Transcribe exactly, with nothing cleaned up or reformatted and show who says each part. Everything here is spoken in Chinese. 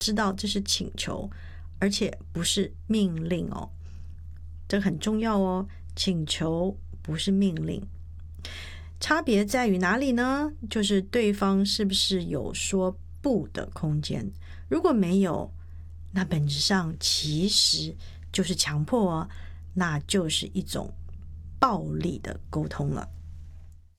Speaker 1: 知道这是请求，而且不是命令哦，这个很重要哦，请求不是命令。差别在于哪里呢？就是对方是不是有说不的空间，如果没有，那本质上其实就是强迫哦，那就是一种暴力的沟通了。